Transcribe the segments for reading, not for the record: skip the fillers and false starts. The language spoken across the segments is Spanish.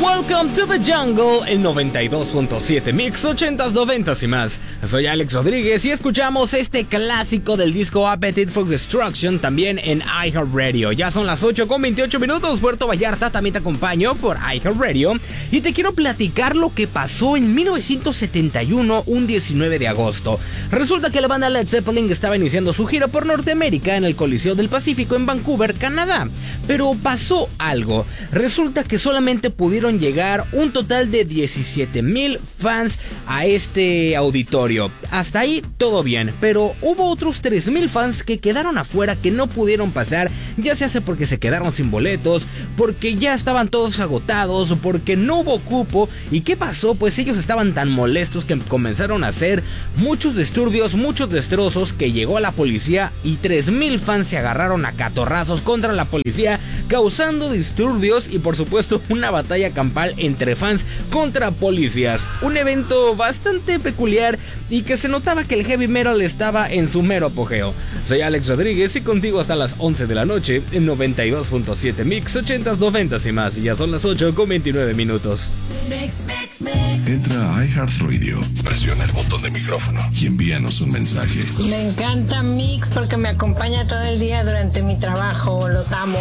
Welcome to the Jungle en 92.7 Mix 80s, 90s y más. Soy Alex Rodríguez y escuchamos este clásico del disco Appetite for Destruction también en iHeartRadio. Ya son las 8:28 Puerto Vallarta, también te acompaño por iHeartRadio y te quiero platicar lo que pasó en 1971, un 19 de agosto. Resulta que la banda Led Zeppelin estaba iniciando su gira por Norteamérica en el Coliseo del Pacífico en Vancouver, Canadá. Pero pasó algo. Resulta que solamente pudieron llegar un total de 17,000 fans a este auditorio. Hasta ahí todo bien, pero hubo otros 3,000 fans que quedaron afuera, que no pudieron pasar, ya sea porque se quedaron sin boletos, porque ya estaban todos agotados, porque no hubo cupo. ¿Y qué pasó? Pues ellos estaban tan molestos que comenzaron a hacer muchos disturbios, muchos destrozos, que llegó la policía y 3,000 fans se agarraron a catorrazos contra la policía, causando disturbios y por supuesto una batalla campal entre fans contra policías. Un evento bastante peculiar y que se notaba que el heavy metal estaba en su mero apogeo. Soy Alex Rodríguez y contigo hasta las 11 de la noche en 92.7 Mix 80s, 90s y más. Y ya son las 8:29. Entra a iHeartRadio, presiona el botón de micrófono y envíanos un mensaje. Me encanta Mix porque me acompaña todo el día durante mi trabajo. Los amo.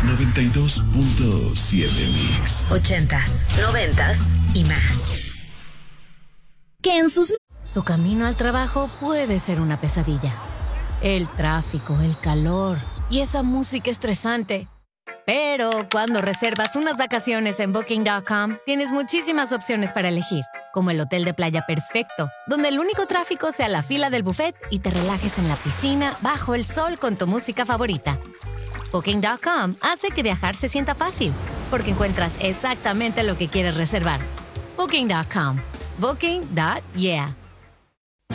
92.7 Mix 80s, 90s y más. Que en sus... Tu camino al trabajo puede ser una pesadilla. El tráfico, el calor y esa música estresante. Pero cuando reservas unas vacaciones en Booking.com, tienes muchísimas opciones para elegir, como el hotel de playa perfecto, donde el único tráfico sea la fila del buffet y te relajes en la piscina bajo el sol con tu música favorita. Booking.com hace que viajar se sienta fácil, porque encuentras exactamente lo que quieres reservar. Booking.com. Booking.yeah.